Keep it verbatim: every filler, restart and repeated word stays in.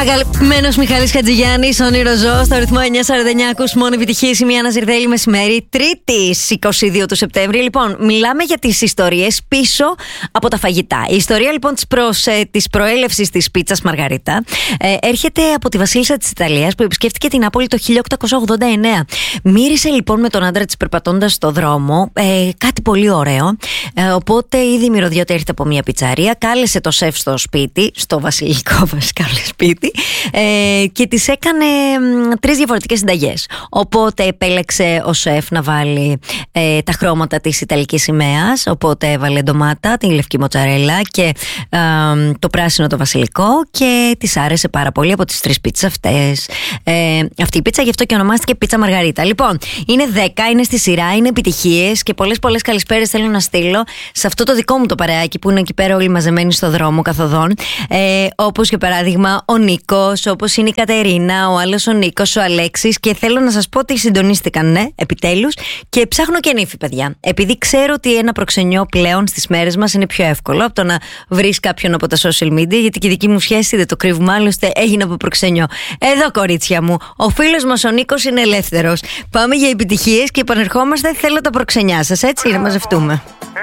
Αγαπημένος Μιχάλης Χατζηγιάννης, όνειρο ζω, στο ρυθμό εννιά σαράντα εννιά. Ακούς μόνο επιτυχίες, η Μιάννα Ζιρδέλη, μεσημέρι, Τρίτη είκοσι δύο του Σεπτέμβρη. Λοιπόν, μιλάμε για τις ιστορίες πίσω από τα φαγητά. Η ιστορία λοιπόν της, προς, ε, της προέλευσης της πίτσας Μαργαρίτα ε, έρχεται από τη βασίλισσα της Ιταλίας που επισκέφτηκε την Νάπολη το χίλια οκτακόσια ογδόντα εννέα. Μύρισε λοιπόν με τον άντρα της περπατώντας στο δρόμο ε, κάτι πολύ ωραίο. Ε, οπότε ήδη η μυρωδιότητα έρχεται από μια πιτσαρία. Κάλεσε το σεφ στο σπίτι, στο βασιλικό βασικά σπίτι. Ε, και τις έκανε μ, τρεις διαφορετικές συνταγές. Οπότε επέλεξε ο σεφ να βάλει ε, τα χρώματα της Ιταλικής σημαίας. Οπότε έβαλε ντομάτα, την λευκή μοτσαρέλα και ε, το πράσινο το βασιλικό. Και της άρεσε πάρα πολύ από τις τρεις πίτσες αυτές ε, αυτή η πίτσα, γι' αυτό και ονομάστηκε πίτσα Μαργαρίτα. Λοιπόν, είναι δέκα, είναι στη σειρά, είναι επιτυχίες. Και πολλές πολλές καλησπέρες θέλω να στείλω σε αυτό το δικό μου το παρεάκι που είναι εκεί πέρα όλοι μαζεμένοι στο δρόμο καθοδόν, ε, όπως για παράδειγμα ο Νίκος, όπως είναι η Κατερίνα, ο άλλος ο Νίκος, ο Αλέξης. Και θέλω να σας πω ότι συντονίστηκαν, ναι, επιτέλους. Και ψάχνω και νύφη, παιδιά. Επειδή ξέρω ότι ένα προξενιό πλέον στις μέρες μας είναι πιο εύκολο από το να βρεις κάποιον από τα social media, γιατί και η δική μου σχέση, δεν το κρύβουμε άλλωστε, έγινε από προξενιό. Εδώ, κορίτσια μου, ο φίλος μας ο Νίκος είναι ελεύθερος. Πάμε για επιτυχίες και επανερχόμαστε. Θέλω τα προξενιά σας, έτσι, να μαζευτούμε.